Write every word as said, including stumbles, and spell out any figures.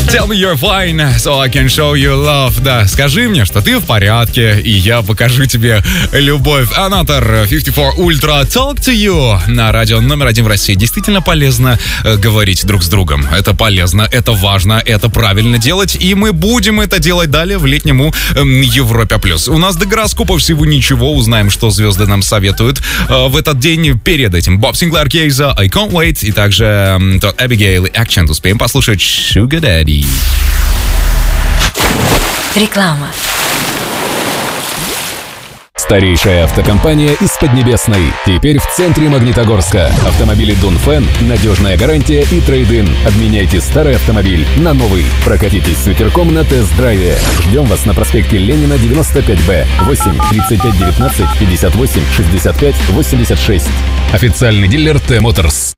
Tell me you're fine, so I can show you love. Да, скажи мне, что ты в порядке, и я покажу тебе любовь. Анатор пятьдесят четыре Ультра Talk to You на радио номер один в России. Действительно полезно э, говорить друг с другом. Это полезно, это важно, это правильно делать, и мы будем это делать далее в летнему э, Европе плюс. У нас до гороскопа всего ничего, узнаем, что звезды нам советуют э, в этот день. Перед этим Боб Синклер, Кейза, I Can't Wait, и также э, тот Abigail и Action. Успеем послушать Sugar Daddy. Реклама. Старейшая автокомпания из Поднебесной. Теперь в центре Магнитогорска. Автомобили Дунфен, надежная гарантия и трейд-ин. Обменяйте старый автомобиль на новый. Прокатитесь с ветерком на тест-драйве. Ждем вас на проспекте Ленина, девяносто пять Б. восемь тридцать пять девятнадцать пятьдесят восемь шестьдесят пять восемьдесят шесть. Официальный дилер Т-Моторс.